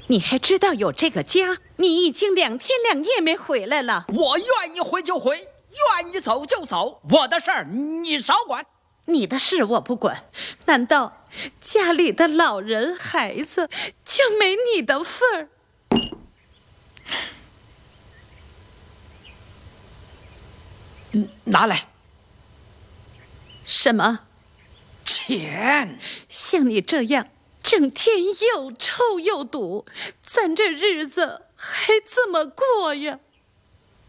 你还知道有这个家？你已经2天2夜没回来了。 我愿意回就回，愿意走就走，我的事儿你少管。 你的事我不管，难道家里的老人孩子就没你的份儿？ 拿来。 什么？ 钱。 像你这样整天又臭又堵，咱这日子还这么过呀？